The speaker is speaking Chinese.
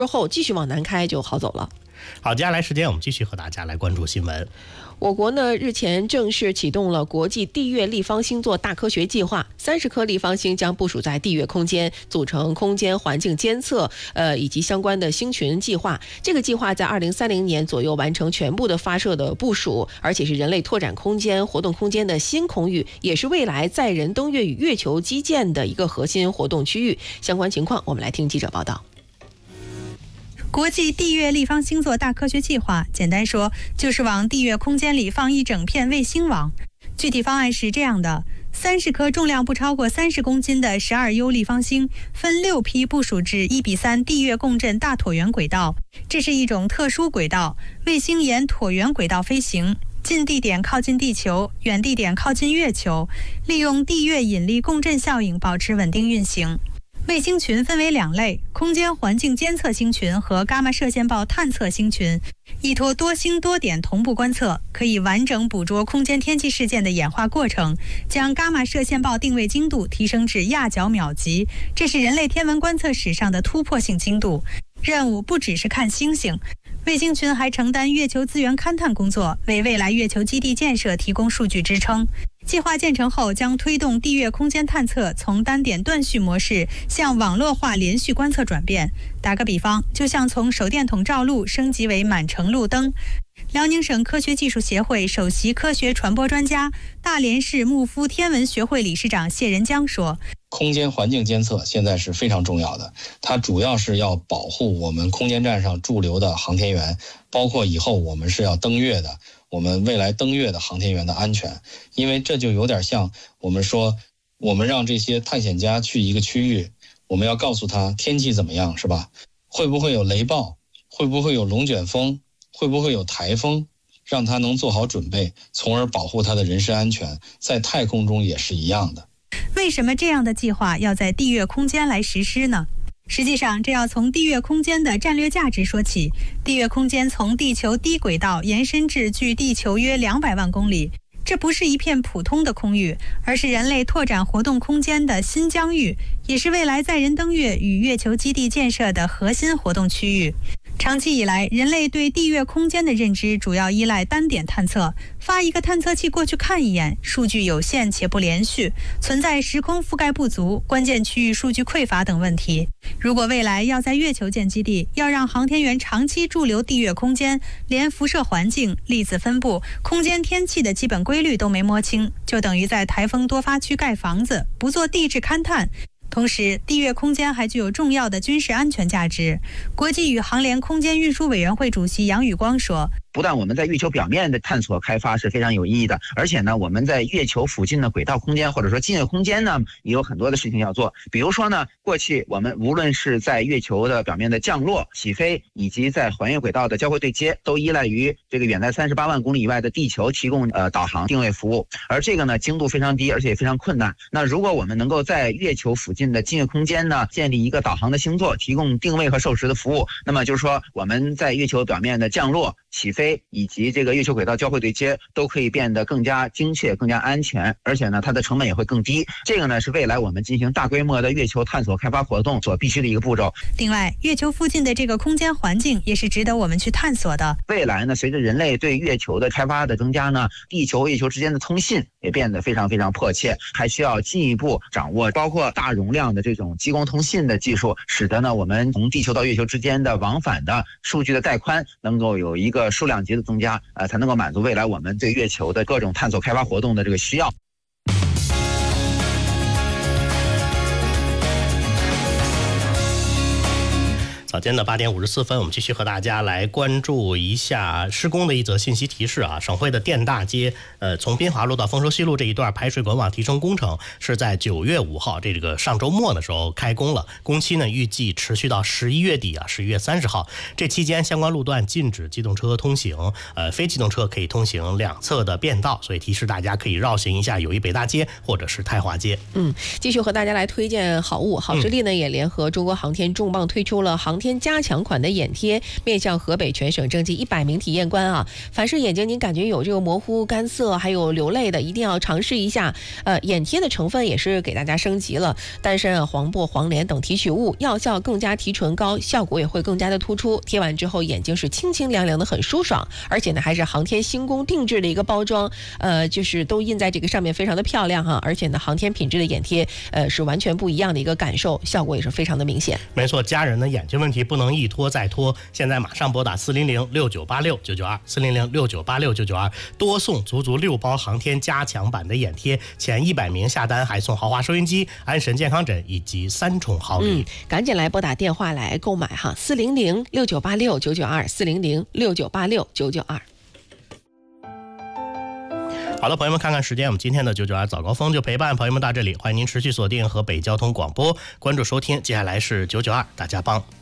之后继续往南开就好走了。 好，接下来时间我们继续和大家来关注新闻。 我国呢日前正式启动了国际地月立方星座大科学计划，30颗立方星将部署在地月空间，组成空间环境监测以及相关的星群计划。这个计划在2030年左右完成全部的发射的部署，而且是人类拓展空间、活动空间的新空域，也是未来载人登月与月球基建的一个核心活动区域。相关情况，我们来听记者报道。 国际地月立方星座大科学计划，简单说就是往地月空间里放一整片卫星网。具体方案是这样的：30颗重量不超过30公斤的12U 立方星，分6批部署至1:3地月共振大椭圆轨道。这是一种特殊轨道，卫星沿椭圆轨道飞行，近地点靠近地球，远地点靠近月球，利用地月引力共振效应保持稳定运行。卫星群分为2类，空间环境监测星群和伽马射线暴探测星群，依托多星多点同步观测，可以完整捕捉空间天气事件的演化过程，将伽马射线暴定位精度提升至亚角秒级，这是人类天文观测史上的突破性精度。任务不只是看星星，卫星群还承担月球资源勘探工作，为未来月球基地建设提供数据支撑。计划建成后，将推动地月空间探测从单点断续模式向网络化连续观测转变。打个比方，就像从手电筒照路升级为满城路灯。辽宁省科学技术协会首席科学传播专家、大连市牧夫天文学会理事长谢仁江说： 空间环境监测现在是非常重要的，它主要是要保护我们空间站上驻留的航天员，包括以后我们是要登月的，我们未来登月的航天员的安全。因为这就有点像我们说，我们让这些探险家去一个区域，我们要告诉他天气怎么样，是吧？会不会有雷暴？会不会有龙卷风？会不会有台风？让他能做好准备，从而保护他的人身安全。在太空中也是一样的。 为什么这样的计划要在地月空间来实施呢？实际上，这要从地月空间的战略价值说起。地月空间从地球低轨道延伸至距地球约200万公里，这不是一片普通的空域，而是人类拓展活动空间的新疆域，也是未来载人登月与月球基地建设的核心活动区域。长期以来，人类对地月空间的认知主要依赖单点探测，发一个探测器过去看一眼，数据有限且不连续，存在时空覆盖不足、关键区域数据匮乏等问题。如果未来要在月球建基地，要让航天员长期驻留地月空间，连辐射环境、粒子分布、空间天气的基本规律都没摸清，就等于在台风多发区盖房子，不做地质勘探。同时，地月空间还具有重要的军事安全价值。国际宇航联空间运输委员会主席杨宇光说： 不但我们在月球表面的探索开发是非常有意义的，而且呢，我们在月球附近的轨道空间或者说近月空间呢，也有很多的事情要做。比如说呢，过去我们无论是在月球的表面的降落、起飞，以及在环月轨道的交会对接，都依赖于这个远在38万公里以外的地球提供导航定位服务。而这个呢，精度非常低，而且也非常困难。那如果我们能够在月球附近的近月空间呢，建立一个导航的星座，提供定位和授时的服务，那么就是说我们在月球表面的降落、起飞以及这个月球轨道交会对接都可以变得更加精确、更加安全，而且呢，它的成本也会更低。这个呢，是未来我们进行大规模的月球探索开发活动所必须的一个步骤。 另外，月球附近的这个空间环境也是值得我们去探索的。 未来呢，随着人类对月球的开发的增加呢，地球和月球之间的通信也变得非常非常迫切，还需要进一步掌握包括大容量的这种激光通信的技术，使得呢，我们从地球到月球之间的往返的数据的带宽能够有一个数量级的增加，才能够满足未来我们对月球的各种探索开发活动的这个需要。 早间的8点54分，我们继续和大家来关注一下施工的一则信息提示啊。省会的电大街，从滨华路到丰收西路这一段排水管网提升工程是在9月5号这个上周末的时候开工了，工期呢预计持续到11月底啊，11月30号。这期间相关路段禁止机动车通行，非机动车可以通行两侧的便道，所以提示大家可以绕行一下友谊北大街或者是太华街。 继续和大家来推荐好物。好视力呢也联合中国航天重磅推出了航天加强款的眼贴，面向河北全省征集100名体验官啊。凡是眼睛您感觉有这个模糊、干涩，还有流泪的，一定要尝试一下。眼贴的成分也是给大家升级了，丹参、黄柏、黄连等提取物，药效更加提纯高，效果也会更加的突出。贴完之后眼睛是清清凉凉的，很舒爽，而且呢还是航天星宫定制的一个包装，就是都印在这个上面，非常的漂亮哈。而且呢航天品质的眼贴，是完全不一样的一个感受，效果也是非常的明显。 没错，家人的眼睛问题不能一拖再拖，现在马上拨打400-6986-992，400-6986-992，多送足足6包航天加强版的眼贴，前100名下单还送豪华收音机、安神健康枕以及3重好礼。 赶紧来拨打电话来购买哈，400-6986-992，400-6986-992。 好的，朋友们，看看时间，我们今天的992早高峰就陪伴朋友们到这里，欢迎您持续锁定河北交通广播，关注收听，接下来是992大家帮。